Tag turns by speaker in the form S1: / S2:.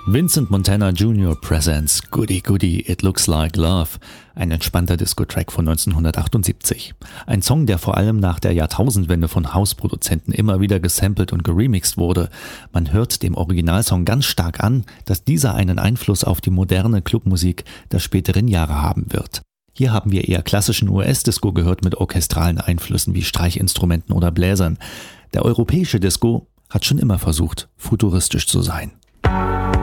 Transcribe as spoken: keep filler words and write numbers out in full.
S1: Vincent Montana Junior presents Goody Goody It Looks Like Love, ein entspannter Disco-Track von neunzehnhundertachtundsiebzig. Ein Song, der vor allem nach der Jahrtausendwende von House-Produzenten immer wieder gesampelt und geremixed wurde. Man hört dem Originalsong ganz stark an, dass dieser einen Einfluss auf die moderne Clubmusik der späteren Jahre haben wird. Hier haben wir eher klassischen U S-Disco gehört mit orchestralen Einflüssen wie Streichinstrumenten oder Bläsern. Der europäische Disco hat schon immer versucht, futuristisch zu sein.